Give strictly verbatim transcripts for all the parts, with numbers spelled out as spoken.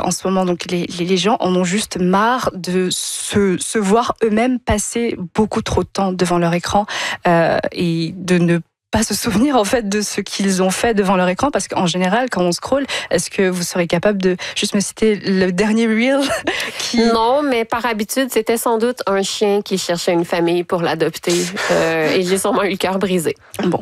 en ce moment, donc les, les, les gens en ont juste marre de se, se voir eux-mêmes passer beaucoup trop de temps devant leur écran euh, et de ne pas se souvenir en fait de ce qu'ils ont fait devant leur écran, parce qu'en général quand on scrolle, est-ce que vous serez capable de juste me citer le dernier reel qui... Non, mais par habitude c'était sans doute un chien qui cherchait une famille pour l'adopter euh, et j'ai sûrement eu le cœur brisé. Bon.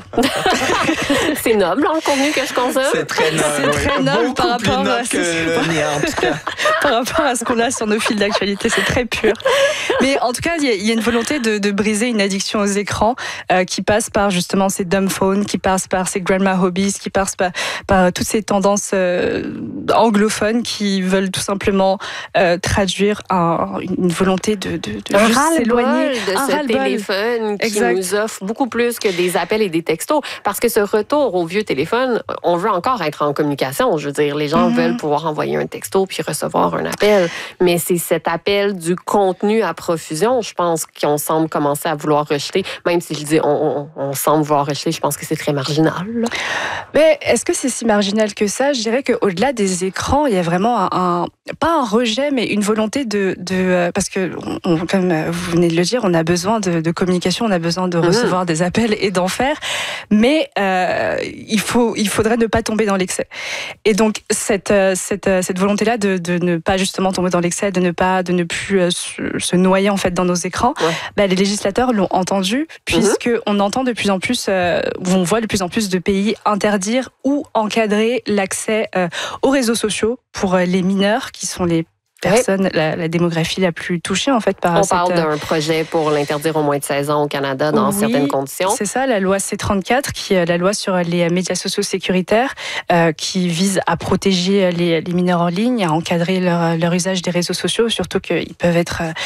C'est noble hein, le contenu que je consomme. C'est très noble, c'est très noble beaucoup par rapport plus à noble que le mien en tout cas. Par rapport à ce qu'on a sur nos fils d'actualité, c'est très pur. Mais en tout cas, il y, y a une volonté de, de briser une addiction aux écrans euh, qui passe par justement ces dumb phones, qui passe par ces grandma hobbies, qui passe par, par toutes ces tendances euh, anglophones qui veulent tout simplement euh, traduire un, une volonté de, de, de un juste de s'éloigner. un ce téléphone qui exact. Nous offre beaucoup plus que des appels et des textos. Parce que ce retour au vieux téléphone, on veut encore être en communication. Je veux dire, les gens mm-hmm. veulent pouvoir envoyer un texto puis recevoir un appel. Mais c'est cet appel du contenu à profusion, je pense, qu'on semble commencer à vouloir rejeter. Même si je dis on, on, on semble vouloir rejeter, je pense que c'est très marginal. Mais est-ce que c'est si marginal que ça? Je dirais qu'au-delà des écrans, il y a vraiment un, un pas un rejet, mais une volonté de... de parce que, on, comme vous venez de le dire, on a besoin de, de communication, on a besoin de recevoir mmh. des appels et d'en faire, mais euh, il, faut, il faudrait ne pas tomber dans l'excès. Et donc, cette, cette, cette volonté-là de, de ne pas justement tomber dans l'excès, de ne pas, de ne plus euh, se, se noyer en fait dans nos écrans, ouais. bah, les législateurs l'ont entendu, puisque mmh. on entend de plus en plus, euh, on voit de plus en plus de pays interdire ou encadrer l'accès euh, aux réseaux sociaux pour euh, les mineurs, qui sont les personnes, oui. la, la démographie la plus touchée en fait par On cette... parle d'un projet pour l'interdire aux moins de seize ans au Canada dans oui, certaines conditions. C'est ça, la loi C trente-quatre, qui est la loi sur les médias sociaux sécuritaires, euh, qui vise à protéger les, les mineurs en ligne, à encadrer leur, leur usage des réseaux sociaux, surtout qu'ils peuvent être... Euh,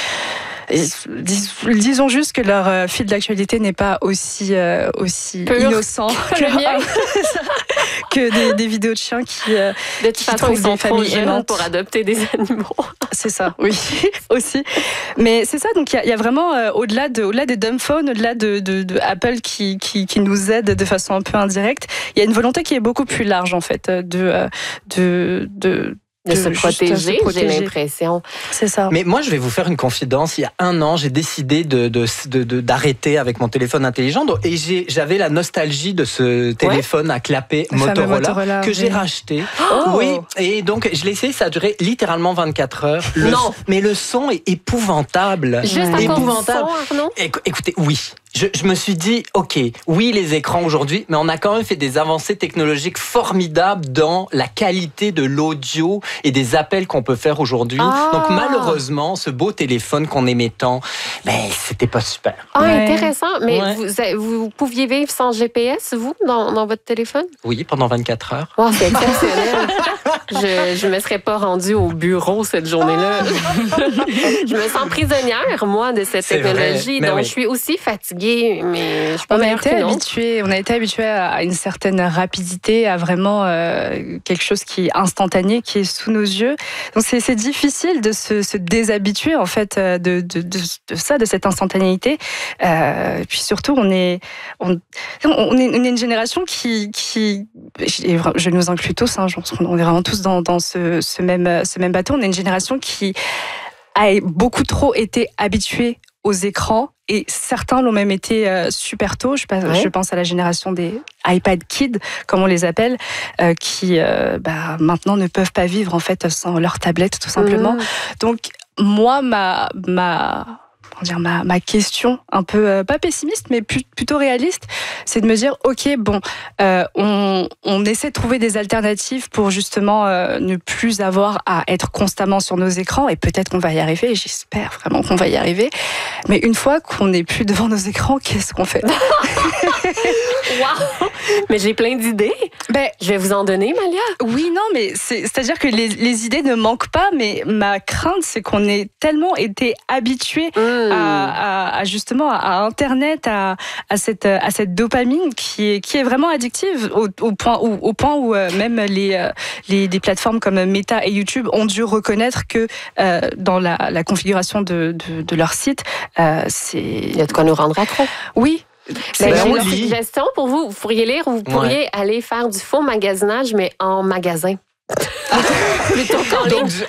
Dis, disons juste que leur euh, fil d'actualité n'est pas aussi, euh, aussi innocent que, que des, des vidéos de chiens qui, euh, de toute qui façon, trouvent ils sont des familles aimantes pour adopter des animaux. C'est ça, oui, aussi. Mais c'est ça, donc il y, y a vraiment, euh, au-delà, de, au-delà des dumb phones, au-delà de, de, de Apple qui, qui, qui nous aide de façon un peu indirecte, il y a une volonté qui est beaucoup plus large, en fait, de... de, de De, de se protéger, se protéger, j'ai l'impression. C'est ça. Mais moi, je vais vous faire une confidence. Il y a un an, j'ai décidé de, de, de, de, d'arrêter avec mon téléphone intelligent. Et j'ai, j'avais la nostalgie de ce téléphone ouais. à clapet Motorola, Motorola que oui. j'ai racheté. Oh. Oui, et donc je l'ai essayé, ça a duré littéralement vingt-quatre heures. Le, non. Mais le son est épouvantable. Juste à épouvantable. cause du son, Arnaud? Écoutez, oui. Je, je me suis dit, OK, oui, les écrans aujourd'hui, mais on a quand même fait des avancées technologiques formidables dans la qualité de l'audio et des appels qu'on peut faire aujourd'hui. Ah. Donc, malheureusement, ce beau téléphone qu'on aimait tant, ben, c'était pas super. Ah, ouais. Intéressant. Mais ouais. vous, vous pouviez vivre sans G P S, vous, dans, dans votre téléphone? Oui, pendant vingt-quatre heures. Oh, c'est exceptionnel. Je ne me serais pas rendue au bureau cette journée-là. Je me sens prisonnière, moi, de cette c'est technologie. Vrai, donc, oui. je suis aussi fatiguée, mais je suis pas on a meilleure été que habitué, On a été habitué à une certaine rapidité, à vraiment euh, quelque chose qui est instantané, qui est sous nos yeux. Donc, c'est, c'est difficile de se, se déshabituer, en fait, de, de, de, de ça, de cette instantanéité. Euh, puis surtout, on est, on, on, est, on est une génération qui, qui je nous inclus tous, hein, je pense qu'on est vraiment tous dans, dans ce, ce, même, ce même bateau. On est une génération qui a beaucoup trop été habituée aux écrans, et certains l'ont même été euh, super tôt. Je, ouais. je pense à la génération des iPad Kids, comme on les appelle, euh, qui euh, bah, maintenant ne peuvent pas vivre en fait sans leur tablette, tout simplement. Mmh. Donc moi, ma ma dire, ma, ma question un peu, euh, pas pessimiste, mais plus, plutôt réaliste, c'est de me dire, ok, bon, euh, on, on essaie de trouver des alternatives pour justement euh, ne plus avoir à être constamment sur nos écrans, et peut-être qu'on va y arriver, j'espère vraiment qu'on va y arriver, mais une fois qu'on n'est plus devant nos écrans, qu'est-ce qu'on fait? Wow! Mais j'ai plein d'idées. Ben, je vais vous en donner, Malia. Oui, non, mais c'est, c'est-à-dire que les, les idées ne manquent pas, mais ma crainte, c'est qu'on ait tellement été habitués mmh. à, à, à justement à Internet, à, à, cette, à cette dopamine qui est, qui est vraiment addictive, au, au, point, où, au point où euh, même les, euh, les, des plateformes comme Meta et YouTube ont dû reconnaître que euh, dans la, la configuration de, de, de leur site, euh, c'est... Il y a de quoi nous rendre accro. Oui. Ben, j'ai une suggestion pour vous. Vous pourriez lire ou vous pourriez ouais. aller faire du faux magasinage, mais en magasin. Plutôt qu'en ligne.